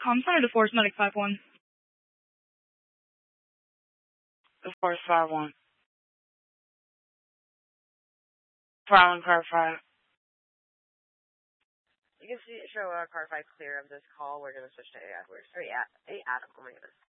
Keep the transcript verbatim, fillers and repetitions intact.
Com Center to Force Medic five one. The Force five one. Prowling car five. You can see show uh, car five clear of this call. We're gonna switch to A I. Or yeah, A Adam. Oh my goodness.